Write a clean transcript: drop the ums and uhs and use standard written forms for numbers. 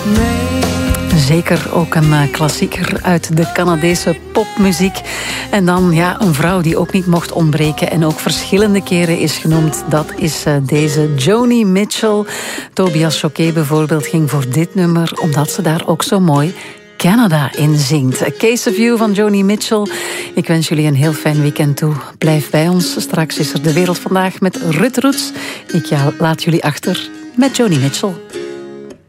Zeker ook een klassieker uit de Canadese popmuziek. En dan een vrouw die ook niet mocht ontbreken en ook verschillende keren is genoemd. Dat is deze Joni Mitchell. Tobias Choquet bijvoorbeeld ging voor dit nummer, omdat ze daar ook zo mooi Canada in zingt. A Case of You van Joni Mitchell. Ik wens jullie een heel fijn weekend toe. Blijf bij ons. Straks is er De Wereld Vandaag met Ruud Roets. Ik laat jullie achter met Joni Mitchell.